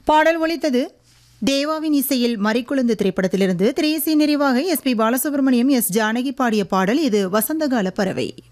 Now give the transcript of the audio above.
பாடல் ஒலித்தது தேவாவின் இசையில் மறிக்குழுந்து திரைப்படத்திலிருந்து திரையிசை நிறைவாக எஸ்.பி. பாலசுப்ரமணியம், எஸ். ஜானகி பாடிய பாடல். இது வசந்தகால பறவை.